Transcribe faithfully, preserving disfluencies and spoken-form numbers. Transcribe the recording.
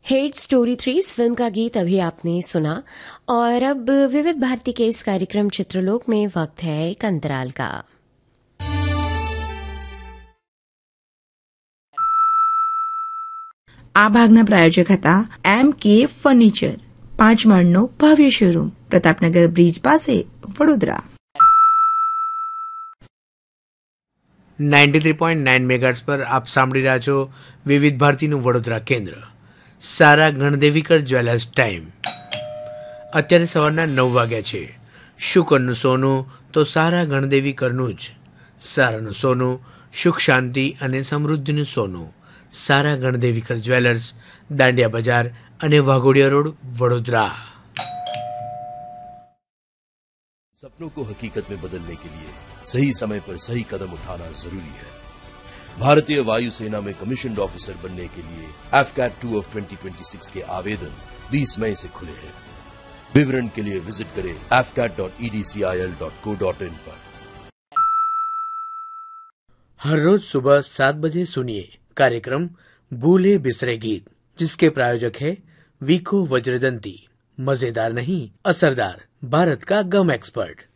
Hate story three इस film का गीत अभी आपने सुना। और अब विविध भारती के इस कार्यक्रम चित्रलोक में वक्त है एक अंतराल का। આ ભાગના પ્રાયોજક હતા એમ કે ફર્નિચર, પાંચ માળનો ભવ્ય શોરૂમ, પ્રતાપનગર બ્રિજ પાસે, Vadodara. Ninety three point nine megahertz પર આપ સાંભળી રહ્યા છો વિવિધ ભારતીનું વડોદરા કેન્દ્ર। સારા ગણદેવીકર જ્વેલર્સ ટાઈમ અત્યારે સવારના નવ વાગ્યા છે। શું કરનું સોનું તો સારા ગણદેવીકરનું જ। સારાનું સોનું સુખ શાંતિ અને સમૃદ્ધિનું સોનું। સારા ગણદેવીકર જ્વેલર્સ, દાંડિયા બજાર અને વાઘોડિયા રોડ, વડોદરા। सपनों को हकीकत में बदलने के लिए सही समय पर सही कदम उठाना जरूरी है। भारतीय वायुसेना में कमीशन्ड ऑफिसर बनने के लिए AFCAT two of twenty twenty six के आवेदन बीस मई से खुले हैं। विवरण के लिए विजिट करें F cat dot E D C I L dot co dot in पर। हर रोज सुबह सात बजे सुनिए कार्यक्रम भूले बिसरे गीत, जिसके प्रायोजक है वीको वज्रदंती। मजेदार नहीं, असरदार, भारत का गम एक्सपर्ट।